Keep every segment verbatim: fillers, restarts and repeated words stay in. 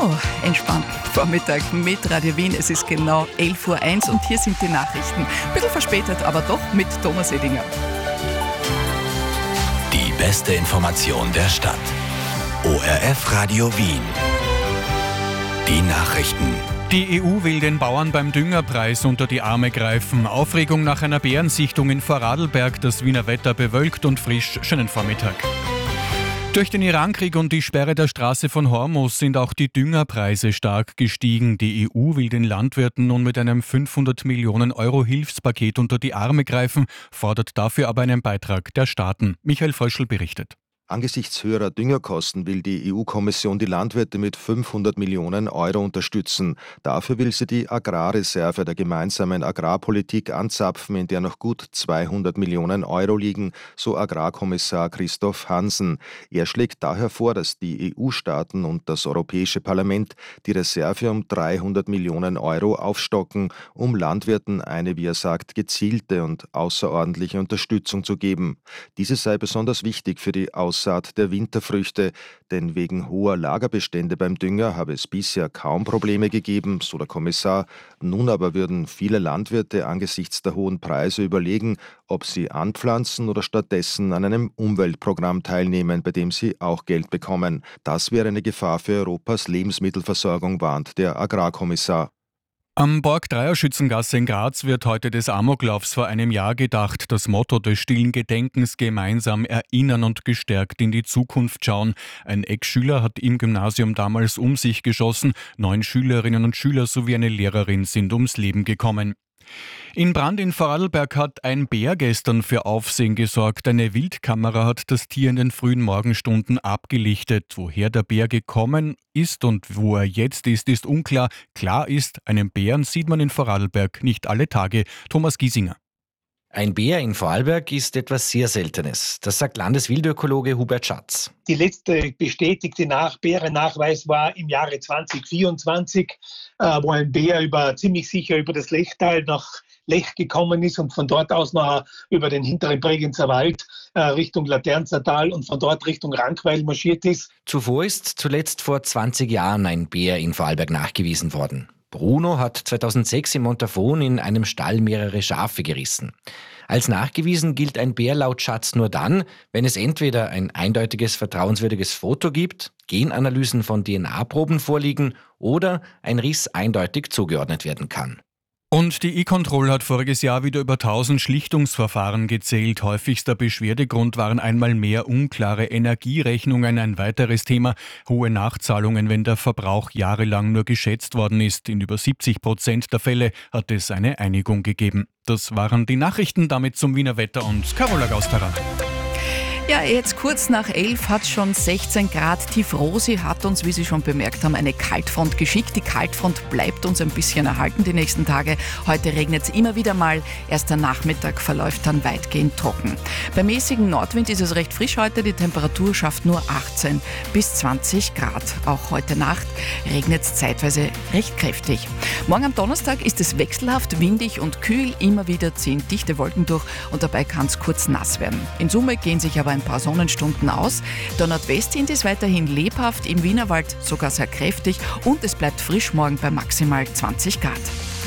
So, entspannten Vormittag mit Radio Wien. Es ist genau elf Uhr eins und hier sind die Nachrichten. Ein bisschen verspätet, aber doch mit Thomas Edinger. Die beste Information der Stadt. O R F Radio Wien. Die Nachrichten. Die E U will den Bauern beim Düngerpreis unter die Arme greifen. Aufregung nach einer Bärensichtung in Vorarlberg. Das Wiener Wetter bewölkt und frisch. Schönen Vormittag. Durch den Irankrieg und die Sperre der Straße von Hormuz sind auch die Düngerpreise stark gestiegen. Die E U will den Landwirten nun mit einem fünfhundert Millionen Euro Hilfspaket unter die Arme greifen, fordert dafür aber einen Beitrag der Staaten. Michael Fröschl berichtet. Angesichts höherer Düngerkosten will die E U-Kommission die Landwirte mit fünfhundert Millionen Euro unterstützen. Dafür will sie die Agrarreserve der gemeinsamen Agrarpolitik anzapfen, in der noch gut zweihundert Millionen Euro liegen, so Agrarkommissar Christoph Hansen. Er schlägt daher vor, dass die E U-Staaten und das Europäische Parlament die Reserve um dreihundert Millionen Euro aufstocken, um Landwirten eine, wie er sagt, gezielte und außerordentliche Unterstützung zu geben. Diese sei besonders wichtig für die Aussaat der Winterfrüchte, denn wegen hoher Lagerbestände beim Dünger habe es bisher kaum Probleme gegeben, so der Kommissar. Nun aber würden viele Landwirte angesichts der hohen Preise überlegen, ob sie anpflanzen oder stattdessen an einem Umweltprogramm teilnehmen, bei dem sie auch Geld bekommen. Das wäre eine Gefahr für Europas Lebensmittelversorgung, warnt der Agrarkommissar. Am Borg-Dreier-Schützengasse in Graz wird heute des Amoklaufs vor einem Jahr gedacht. Das Motto des stillen Gedenkens: gemeinsam erinnern und gestärkt in die Zukunft schauen. Ein Ex-Schüler hat im Gymnasium damals um sich geschossen. Neun Schülerinnen und Schüler sowie eine Lehrerin sind ums Leben gekommen. In Brand in Vorarlberg hat ein Bär gestern für Aufsehen gesorgt. Eine Wildkamera hat das Tier in den frühen Morgenstunden abgelichtet. Woher der Bär gekommen ist und wo er jetzt ist, ist unklar. Klar ist, einen Bären sieht man in Vorarlberg nicht alle Tage. Thomas Giesinger. Ein Bär in Vorarlberg ist etwas sehr Seltenes. Das sagt Landeswildökologe Hubert Schatz. Die letzte bestätigte Nach- Bärennachweis war im Jahre zwanzig vierundzwanzig, äh, wo ein Bär über, ziemlich sicher über das Lechtal nach Lech gekommen ist und von dort aus noch über den hinteren Bregenzer Wald äh, Richtung Laternzertal und von dort Richtung Rankweil marschiert ist. Zuvor ist zuletzt vor zwanzig Jahren ein Bär in Vorarlberg nachgewiesen worden. Bruno hat zweitausendsechs im Montafon in einem Stall mehrere Schafe gerissen. Als nachgewiesen gilt ein Bär laut Schatz nur dann, wenn es entweder ein eindeutiges, vertrauenswürdiges Foto gibt, Genanalysen von D N A-Proben vorliegen oder ein Riss eindeutig zugeordnet werden kann. Und die E-Control hat voriges Jahr wieder über tausend Schlichtungsverfahren gezählt. Häufigster Beschwerdegrund waren einmal mehr unklare Energierechnungen. Ein weiteres Thema: hohe Nachzahlungen, wenn der Verbrauch jahrelang nur geschätzt worden ist. In über siebzig Prozent der Fälle hat es eine Einigung gegeben. Das waren die Nachrichten, damit zum Wiener Wetter und Carola Gausterer. Ja, jetzt kurz nach elf hat schon sechzehn Grad. Tiefrosi hat uns, wie Sie schon bemerkt haben, eine Kaltfront geschickt. Die Kaltfront bleibt uns ein bisschen erhalten die nächsten Tage. Heute regnet es immer wieder mal. Erst der Nachmittag verläuft dann weitgehend trocken. Beim mäßigen Nordwind ist es recht frisch heute. Die Temperatur schafft nur achtzehn bis zwanzig Grad. Auch heute Nacht regnet es zeitweise recht kräftig. Morgen am Donnerstag ist es wechselhaft, windig und kühl. Immer wieder ziehen dichte Wolken durch und dabei kann es kurz nass werden. In Summe gehen sich aber ein paar Sonnenstunden aus. Der Nordwestwind ist weiterhin lebhaft, im Wienerwald sogar sehr kräftig und es bleibt frisch morgen bei maximal zwanzig Grad.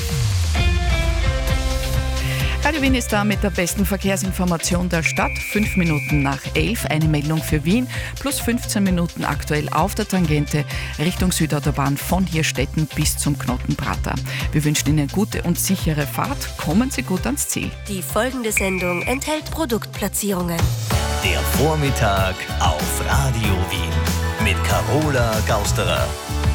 Radio Wien ist da mit der besten Verkehrsinformation der Stadt. Fünf Minuten nach elf, eine Meldung für Wien, plus fünfzehn Minuten aktuell auf der Tangente Richtung Südautobahn von Hirstetten bis zum Knoten Prater. Wir wünschen Ihnen gute und sichere Fahrt. Kommen Sie gut ans Ziel. Die folgende Sendung enthält Produktplatzierungen. Der Vormittag auf Radio Wien mit Carola Gausterer.